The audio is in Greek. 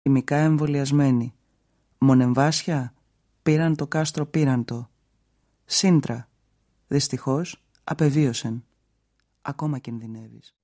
Χημικά εμβολιασμένοι. Μονεμβάσια, πήραν το κάστρο πήραν το. Σύντρα, δυστυχώς απεβίωσεν. Ακόμα κινδυνεύεις.